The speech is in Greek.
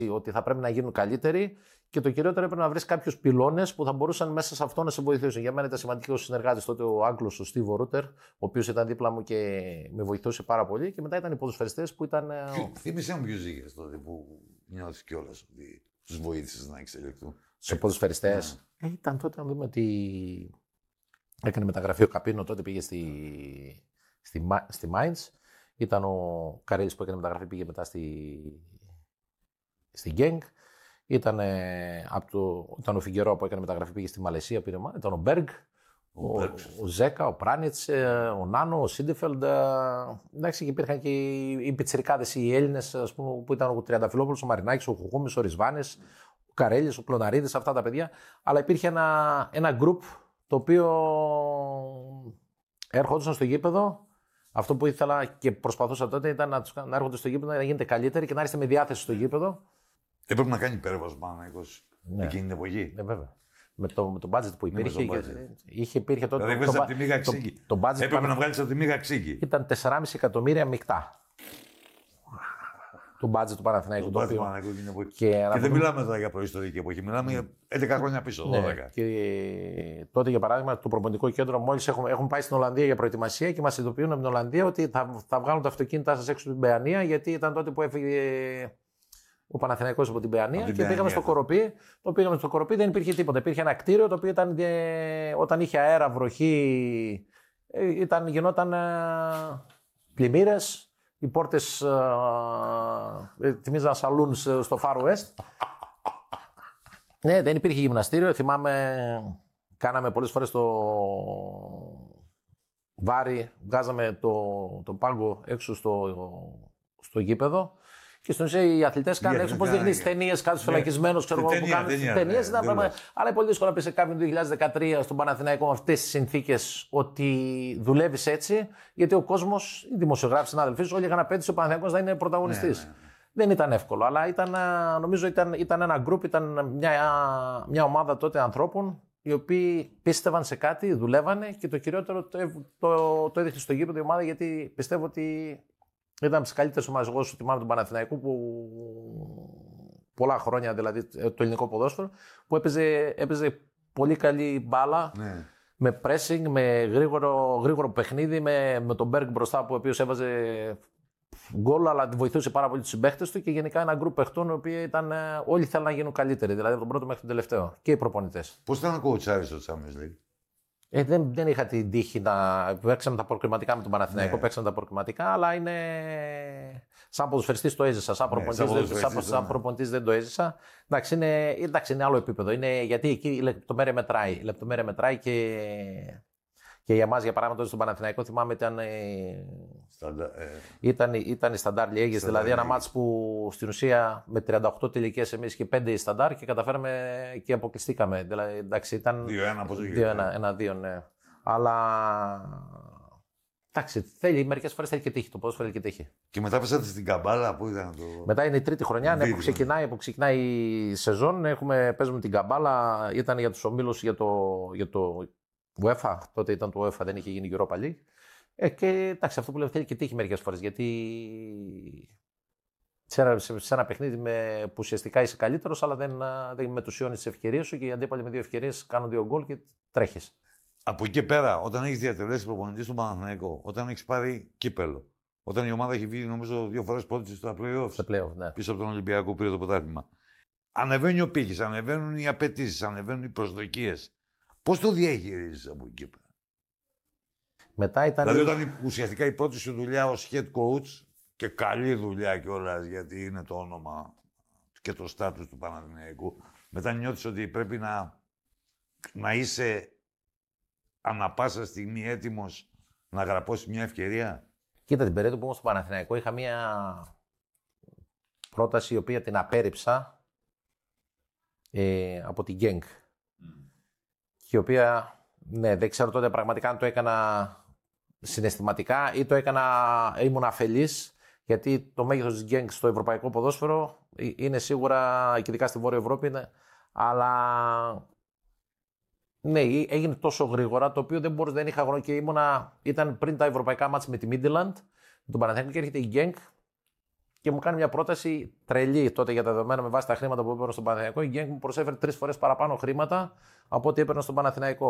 ότι θα πρέπει να γίνουν καλύτεροι και το κυριότερο έπρεπε να βρει κάποιους πυλώνες που θα μπορούσαν μέσα σε αυτό να σε βοηθήσουν. Για μένα ήταν σημαντικό συνεργάτη τότε ο Άγγλος, ο Στίβο Ρούτερ, ο οποίος ήταν δίπλα μου και με βοηθούσε πάρα πολύ. Και μετά ήταν οι ποδοσφαιριστές που ήταν. Θύμισε μου ποιους είχες τότε που νιώθεις κιόλας ότι τους βοήθησες να εξελιχθούν. Σε ποδοσφαιριστές. Ήταν τότε να δούμε ότι έκανε μεταγραφή ο Καπίνο, τότε πήγε στη Mainz. Ήταν ο Καρέλης που έκανε μεταγραφή, πήγε μετά στη Γκένγκ. Ήταν ο Φιγκερό που έκανε μεταγραφή, πήγε στη Μαλαισία. Ήταν ο Μπέργκ, ο Ζέκα, ο Πράνιτς, ο Νάνο, ο Σίντεφελντ. Εντάξει, και υπήρχαν και οι πιτσιρικάδες, οι Έλληνες, ας πούμε, που ήταν ο Τριανταφυλόπουλος, ο Μαρινάκης, ο Χουχούμης, ο Ρισβάνης, ο Καρέλης, ο Κλωναρίδης, αυτά τα παιδιά. Αλλά υπήρχε ένα γκρουπ το οποίο έρχονταν στο γήπεδο. Αυτό που ήθελα και προσπαθούσα τότε ήταν να έρχονται στο γήπεδο, να γίνετε καλύτεροι και να είστε με διάθεση στο γήπεδο. Έπρεπε να κάνει υπέρβαση Παναθηναϊκός εκείνη την εποχή. Ναι, βέβαια. Με το budget που υπήρχε. Υπήρχε τότε. Δηλαδή, βγάλει από τη μίγα ξύγκη. Έπρεπε να βγάλει από τη μίγα ξύγκη. Ήταν 4,5 εκατομμύρια μεικτά. Το budget του Παναθηναϊκού. Το budget του Παναθηναϊκού εκείνη την εποχή. Και δεν μιλάμε τώρα για προϊστορική εποχή. Μιλάμε για 11 χρόνια πίσω. 12. Ναι, και τότε, για παράδειγμα, το προπονητικό κέντρο, μόλις έχουμε πάει στην Ολλανδία για προετοιμασία και μας ειδοποιούν από την Ολλανδία ότι θα βγάλουν τα αυτοκίνητά σας έξω από την Παιανία, γιατί ήταν τότε που έφυγε ο Παναθηναϊκός από την Παιανία και πήγαμε στο Κοροπή. Πήγαμε στο Κοροπή, δεν υπήρχε τίποτα. Υπήρχε ένα κτίριο το οποίο όταν είχε αέρα, βροχή, γινόταν πλημμύρες. Οι πόρτες θυμίζαν σαλούν στο Far West. Ναι, δεν υπήρχε γυμναστήριο. Θυμάμαι, κάναμε πολλές φορές το βάρη, βγάζαμε το πάγκο έξω στο γήπεδο. Και στην ουσία οι αθλητές κάνουν έξω. Πώς δείχνεις ταινίες, κάτι φυλακισμένος, ξέρω εγώ που κάνουν. Ταινίες ήταν πράγματα. Αλλά είναι πολύ δύσκολο να πει σε κάποιον το 2013 στον Παναθηναϊκό με αυτές τις συνθήκες ότι δουλεύεις έτσι, γιατί ο κόσμος, οι δημοσιογράφοι, συνάδελφοί σου, όλοι είχαν απέτηση ο Παναθηναϊκός να είναι πρωταγωνιστής. Δεν ήταν εύκολο, αλλά νομίζω ήταν ένα γκρουπ, ήταν μια ομάδα τότε ανθρώπων οι οποίοι πίστευαν σε κάτι, δουλεύανε και το κυριότερο το έδειχνε στο γήπεδο η ομάδα, γιατί πιστεύω ότι ήταν από τις καλύτερες ομάδες. Εγώ σου θυμάμαι τον Παναθηναϊκό που πολλά χρόνια, δηλαδή το ελληνικό ποδόσφαιρο, που έπαιζε πολύ καλή μπάλα, ναι, με pressing, με γρήγορο παιχνίδι, με τον Μπέργκ μπροστά, που ο οποίος έβαζε γκολ, αλλά βοηθούσε πάρα πολύ τους συμπαίχτες του, και γενικά ένα γκρουπ παιχτών οι οποίοι όλοι θέλουν να γίνουν καλύτεροι, δηλαδή από τον πρώτο μέχρι τον τελευταίο, και οι προπονητές. Πώς ήταν ο coach στο Champions League? Δεν είχα την τύχη να παίξαμε τα προκριματικά με τον Παναθηναϊκό, παίξαμε τα προκριματικά, αλλά είναι σαν ποδοσφαιριστής το έζησα, σαν προπονητής δεν το έζησα. Εντάξει, είναι άλλο επίπεδο, γιατί εκεί η λεπτομέρεια μετράει. Η λεπτομέρεια μετράει και για εμάς, για παράδειγμα, στον Παναθηναϊκό θυμάμαι ήταν η Σταντάρ Λιέγες, δηλαδή ένα μάτς που στην ουσία με 38 τελικές εμείς και 5 η Σταντάρ και καταφέραμε και αποκλειστήκαμε. Δηλαδή, εντάξει, ήταν 2-1, ναι. Αλλά εντάξει, μερικές φορές θέλει και τύχη. Το ποδόσφαιρο θέλει και τύχη. Και μετά πέσατε στην Καμπάλα, που ήταν το. Μετά είναι η τρίτη χρονιά, ναι, που ξεκινάει η σεζόν. Παίζουμε την Καμπάλα, ήταν για τους ομίλους για το UEFA, τότε ήταν το UEFA, δεν είχε γίνει Europa League. Και εντάξει, αυτό που λέω θέλει και τύχη μερικές φορές, γιατί σε ένα παιχνίδι που ουσιαστικά είσαι καλύτερος, αλλά δεν μετουσιώνεις τις ευκαιρίες σου και οι αντίπαλοι με 2 ευκαιρίες κάνουν 2 γκολ και τρέχεις. Από εκεί πέρα, όταν έχεις διατελέσει προπονητή στον Παναθηναϊκό, όταν έχεις πάρει κύπελο, όταν η ομάδα έχει βγει νομίζω 2 φορές πρώτη στα play-offs, ναι, πίσω από τον Ολυμπιακό πήρε το πρωτάθλημα, ανεβαίνει ο πύχης, ανεβαίνουν οι απαιτήσεις, ανεβαίνουν οι προσδοκίες. Πώς το διαχειρίζεις από εκεί πέρα? Μετά ήταν. Δηλαδή, όταν ουσιαστικά η πρώτη σου δουλειά ως head coach, και καλή δουλειά κιόλας, γιατί είναι το όνομα και το στάτους του Παναθηναϊκού, μετά νιώθεις ότι πρέπει να είσαι ανά πάσα στιγμή έτοιμος να γραπώσεις μια ευκαιρία. Κοίτα, την περίοδο που ήμουν στο Παναθηναϊκό είχα μια πρόταση η οποία την απέρριψα από την Γκένγκ. Και η οποία, ναι, δεν ξέρω τότε πραγματικά αν το έκανα συναισθηματικά ή ήμουν αφελής, γιατί το μέγεθος της Γκένγκ στο ευρωπαϊκό ποδόσφαιρο είναι σίγουρα, και ειδικά στη Βόρεια Ευρώπη, αλλά ναι, έγινε τόσο γρήγορα, το οποίο δεν είχα χρόνο και ήταν πριν τα ευρωπαϊκά μάτς με τη Midland, με τον Παναθηναϊκό, και έρχεται η Γκένγκ και μου κάνει μια πρόταση τρελή τότε για τα δεδομένα με βάση τα χρήματα που έπαιρνα στον Παναθηναϊκό. Η Γκένκ μου προσέφερε 3 φορές παραπάνω χρήματα από ό,τι έπαιρνα στον Παναθηναϊκό.